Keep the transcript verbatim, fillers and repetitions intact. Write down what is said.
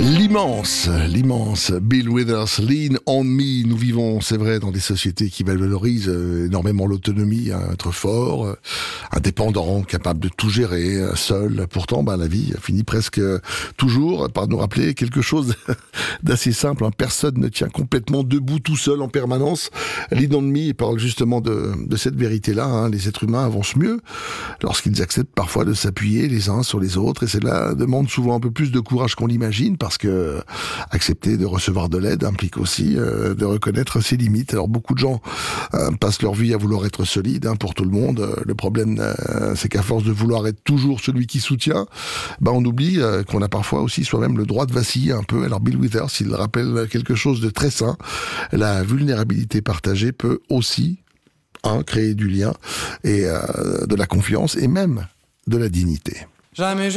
L'immense, l'immense Bill Withers, Lean on Me. Nous vivons, c'est vrai, dans des sociétés qui valorisent énormément l'autonomie, hein, être fort, euh, indépendant, capable de tout gérer, euh, seul. Pourtant, bah, la vie finit presque toujours par nous rappeler quelque chose d'assez simple. Hein. Personne ne tient complètement debout tout seul en permanence. Lean on Me parle justement de, de cette vérité-là. Hein. Les êtres humains avancent mieux lorsqu'ils acceptent parfois de s'appuyer les uns sur les autres. Et cela demande souvent un peu plus de courage qu'on l'imagine, parce que accepter de recevoir de l'aide implique aussi euh, de reconnaître ses limites. Alors beaucoup de gens euh, passent leur vie à vouloir être solides, hein, pour tout le monde. Le problème, euh, c'est qu'à force de vouloir être toujours celui qui soutient, bah on oublie euh, qu'on a parfois aussi soi-même le droit de vaciller un peu. Alors Bill Withers, il rappelle quelque chose de très sain. La vulnérabilité partagée peut aussi hein, créer du lien et euh, de la confiance et même de la dignité. Jamais